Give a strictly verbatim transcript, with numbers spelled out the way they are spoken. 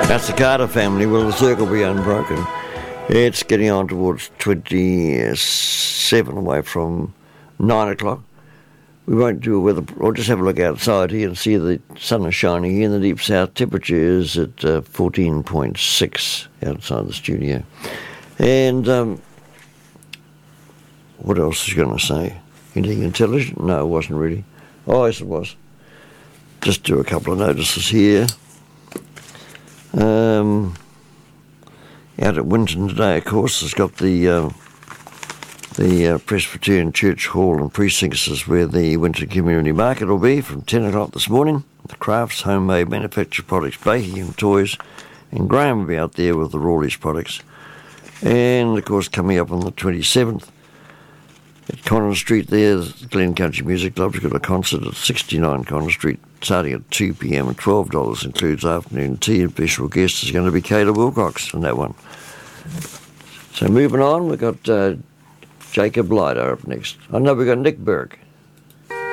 That's the Carter family. Will the circle be unbroken? It's getting on towards twenty-seven away from nine o'clock. We won't do a weather. We'll just have a look outside here and see the sun is shining here in the deep south. Temperature is at uh, fourteen point six outside the studio. And um, what else is going to say? Anything intelligent? No, it wasn't really. Oh, yes, it was. Just do a couple of notices here. Um, out at Winton today, of course, has got the uh, the uh, Presbyterian Church Hall and Precincts is where the Winton Community Market will be from ten o'clock this morning. The crafts, homemade, manufactured products, baking and toys, and Graham will be out there with the Rawley's products. And, of course, coming up on the twenty-seventh, at Conner Street there, the Glen Country Music Club's got a concert at sixty-nine Conner Street, starting at two p.m. and twelve dollars, includes afternoon tea, and special guest is going to be Kayla Wilcox on that one. So moving on, we've got uh, Jacob Leiter up next. I know we've got Nick Burke.